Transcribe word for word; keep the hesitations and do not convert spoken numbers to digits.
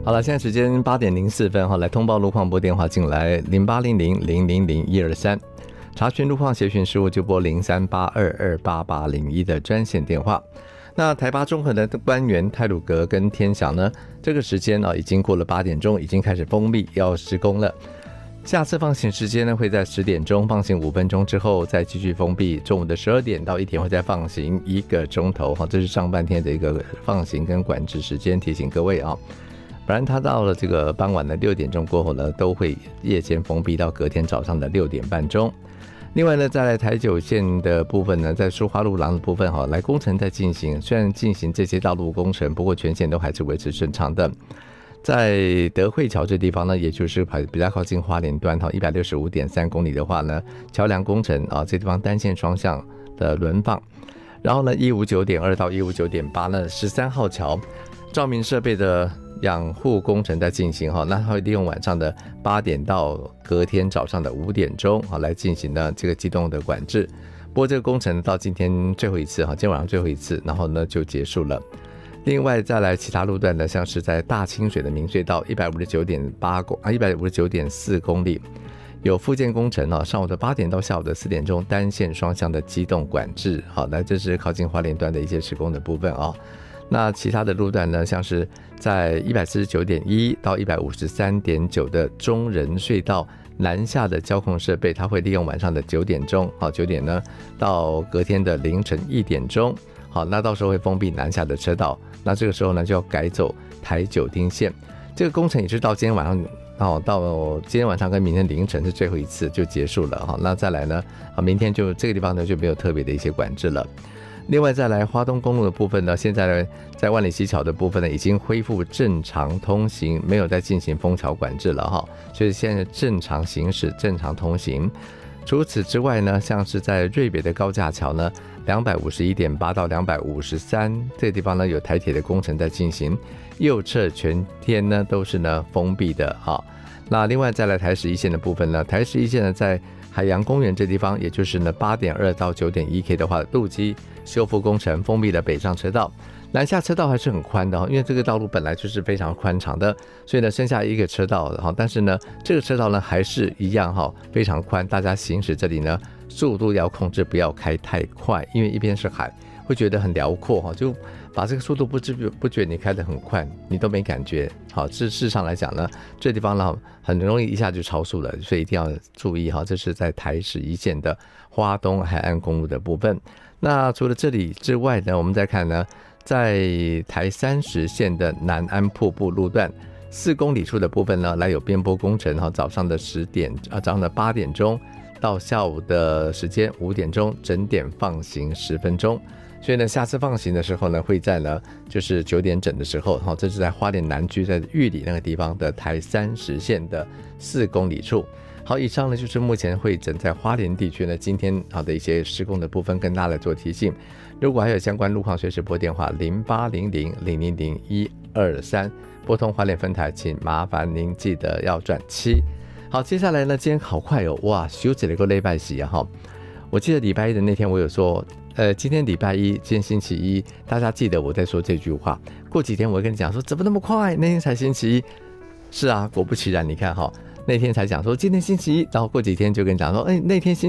好了，现在时间八点零四分哈，来通报路况拨电话进来零八零零零零零一二三，查询路况协询事务就拨零三八二二八八零一的专线电话。那台八综合的官员太鲁阁跟天祥呢，这个时间啊已经过了八点钟，已经开始封闭要施工了。下次放行时间呢会在十点钟放行五分钟之后再继续封闭，中午的十二点到一点会再放行一个钟头哈，这是上半天的一个放行跟管制时间，提醒各位啊。不然它到了这个傍晚的六点钟过后呢，都会夜间封闭到隔天早上的六点半钟。另外呢，再来台九线的部分呢，在苏花路廊的部分哈，来工程在进行，虽然进行这些道路工程，不过全线都还是维持顺畅的。在德惠桥这地方呢，也就是比较靠近花莲端哈，一百六十五点三公里的话呢，桥梁工程啊，这地方单线双向的轮放。然后呢，一五九点二到一五九点八呢，十三号桥照明设备的养护工程在进行哈，那它会利用晚上的八点到隔天早上的五点钟好来进行呢这个机动的管制。不过这个工程到今天最后一次哈，今天晚上最后一次，然后呢就结束了。另外再来其他路段呢，像是在大清水的明隧道一百五十九点八公啊一百五十九点四公里，有复建工程啊，上午的八点到下午的四点钟单线双向的机动管制。好，那这是靠近花莲段的一些施工的部分啊。那其他的路段呢，像是在一百四十九点一到一百五十三点九的中仁隧道南下的交控设备，它会利用晚上的九点钟，好九点呢到隔天的凌晨一点钟，好，那到时候会封闭南下的车道，那这个时候呢就要改走台九丁线。这个工程也是到今天晚上，哦，到今天晚上跟明天凌晨是最后一次就结束了哈。那再来呢，啊，明天就这个地方呢就没有特别的一些管制了。另外再来花东公路的部分呢，现在呢在万里溪桥的部分呢已经恢复正常通行，没有再进行封桥管制了哈，所以现在正常行驶、正常通行。除此之外呢，像是在瑞北的高架桥呢，两百五十一点八到两百五十三这个地方呢有台铁的工程在进行，右侧全天呢都是呢封闭的哈。那另外再来台十一线的部分呢，台十一线呢在海洋公园这地方，也就是呢八点二到九点一 K 的话，路基修复工程封闭了北上车道，南下车道还是很宽的，因为这个道路本来就是非常宽敞的，所以呢剩下一个车道，但是呢这个车道呢还是一样非常宽，大家行驶这里呢速度要控制，不要开太快，因为一边是海，会觉得很辽阔，就把这个速度不知不觉你开得很快，你都没感觉。好，事实上来讲呢，这地方呢很容易一下就超速了，所以一定要注意哈。这是在台十一线的花东海岸公路的部分。那除了这里之外呢，我们再看呢，在台三十线的南安瀑布路段四公里处的部分呢，来有边坡工程哈，早上的十点啊，早上的八点钟到下午的时间五点钟，整点放行十分钟。所以呢，下次放行的时候呢，会在呢就是九点整的时候，哈，这是在花莲南区在玉里那个地方的台三十线的四公里处。好，以上呢就是目前会诊在花莲地区呢今天好的一些施工的部分，跟大家来做提醒。如果还有相关路况，随时拨电话零八零零零零零一二三，拨通花莲分台，请麻烦您记得要转七。好，接下来呢，今天好快哦，哇，休息了个礼拜四啊哈。我记得礼拜一的那天我有说。呃，今天礼拜一，今天星期一，大家记得我在说这句话。过几天我会跟你讲说，怎么那么快？那天才星期一。是啊，果不其然，你看哈，那天才讲说今天星期一，然后过几天就跟你讲说，哎，那天星